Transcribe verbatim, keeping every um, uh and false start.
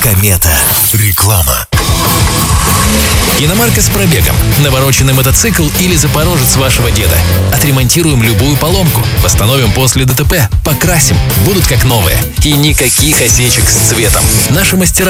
Комета. Реклама. Иномарка с пробегом, навороченный мотоцикл или запорожец вашего деда. Отремонтируем любую поломку, восстановим после ДТП, покрасим, будут как новые. И никаких осечек с цветом. Наши мастера